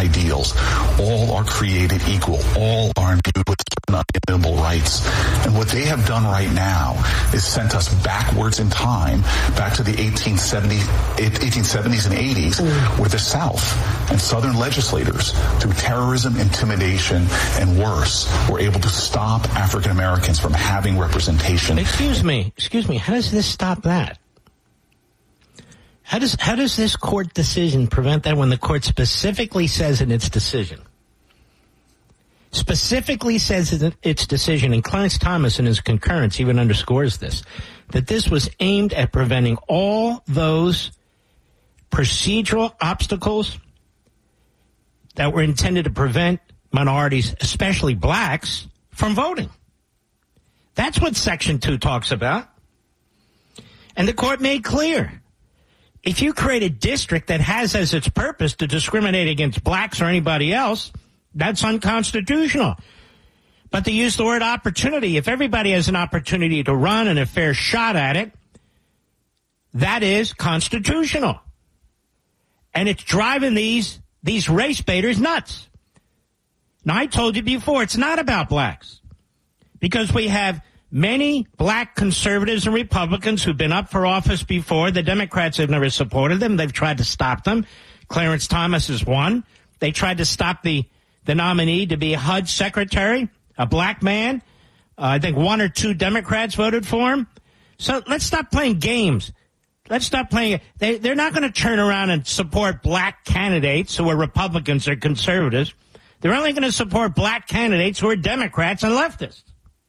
ideals. All are created equal. All are imbued with unalienable rights. And what they have done right now is sent us backwards in time, back to the 1870s and 80s, where the South and Southern legislators, through terrorism, intimidation, and worse, were able to stop African Americans from having representation. Excuse me. How does this stop that? How does this court decision prevent that when the court specifically says in its decision? Specifically says in its decision, and Clarence Thomas in his concurrence even underscores this, that this was aimed at preventing all those procedural obstacles that were intended to prevent minorities, especially blacks, from voting. That's what Section 2 talks about. And the court made clear, if you create a district that has as its purpose to discriminate against blacks or anybody else, that's unconstitutional. But they use the word opportunity. If everybody has an opportunity to run and a fair shot at it, that is constitutional. And it's driving these race baiters nuts. Now, I told you before, it's not about blacks. Because we have many black conservatives and Republicans who've been up for office before. The Democrats have never supported them. They've tried to stop them. Clarence Thomas is one. They tried to stop the nominee to be HUD secretary, a black man. I think one or two Democrats voted for him. So let's stop playing games. Let's stop playing. They're not going to turn around and support black candidates who are Republicans or conservatives. They're only going to support black candidates who are Democrats and leftists.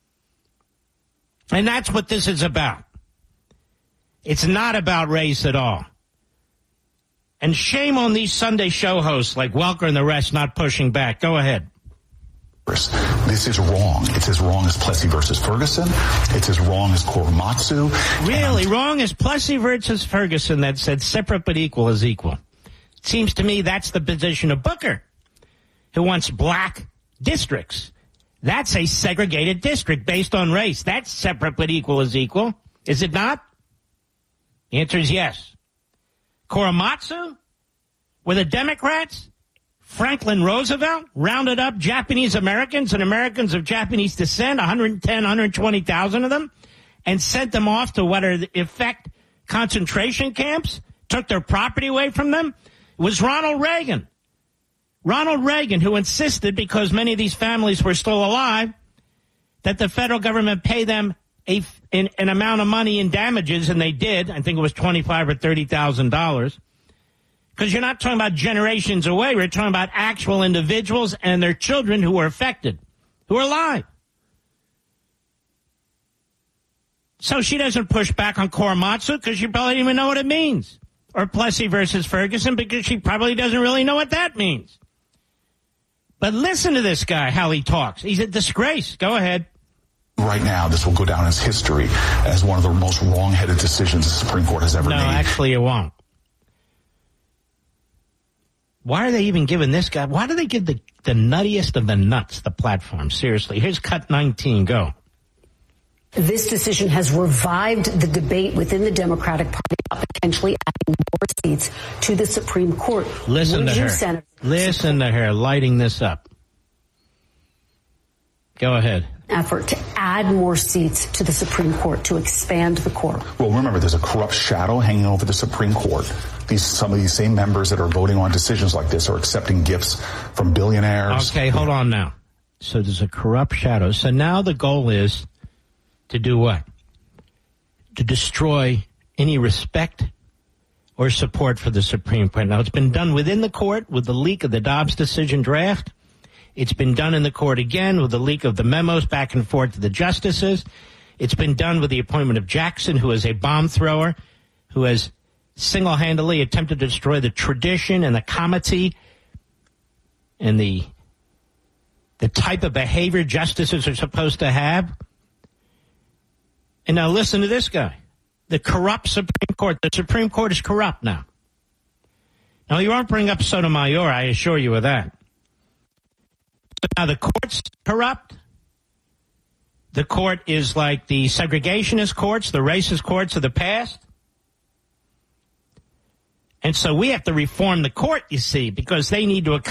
And that's what this is about. It's not about race at all. And shame on these Sunday show hosts like Welker and the rest not pushing back. Go ahead. This is wrong. It's as wrong as Plessy versus Ferguson. It's as wrong as Korematsu. Really? Wrong as Plessy versus Ferguson that said separate but equal is equal. It seems to me that's the position of Booker, who wants black districts. That's a segregated district based on race. That's separate but equal is equal. Is it not? The answer is yes. Korematsu, were the Democrats, Franklin Roosevelt, rounded up Japanese Americans and Americans of Japanese descent, 110, 120,000 of them, and sent them off to what are in effect concentration camps, took their property away from them. It was Ronald Reagan. Ronald Reagan, who insisted, because many of these families were still alive, that the federal government pay them an amount of money in damages, and they did. I think it was $25,000 or $30,000. Because you're not talking about generations away. We're talking about actual individuals and their children who were affected, who are alive. So she doesn't push back on Korematsu because she probably didn't even know what it means. Or Plessy versus Ferguson because she probably doesn't really know what that means. But listen to this guy, how he talks. He's a disgrace. Go ahead. Right now, this will go down as history as one of the most wrong-headed decisions the Supreme Court has ever made. No, actually it won't. Why are they even giving this guy, why do they give the nuttiest of the nuts the platform? Seriously. Here's cut 19. Go. This decision has revived the debate within the Democratic Party about potentially adding more seats to the Supreme Court. Listen to her. Listen to her lighting this up. Go ahead. Effort to add more seats to the Supreme Court, to expand the court. Well, remember, there's a corrupt shadow hanging over the Supreme Court. Some of these same members that are voting on decisions like this are accepting gifts from billionaires. Okay, hold on now. So there's a corrupt shadow. So now the goal is to do what? To destroy any respect or support for the Supreme Court. Now, it's been done within the court with the leak of the Dobbs decision draft. It's been done in the court again with the leak of the memos back and forth to the justices. It's been done with the appointment of Jackson, who is a bomb thrower, who has single-handedly attempted to destroy the tradition and the comity and the type of behavior justices are supposed to have. And now listen to this guy. The corrupt Supreme Court. The Supreme Court is corrupt now. Now, you won't bring up Sotomayor, I assure you of that. So now the court's corrupt. The court is like the segregationist courts, the racist courts of the past. And so we have to reform the court, you see, because they need to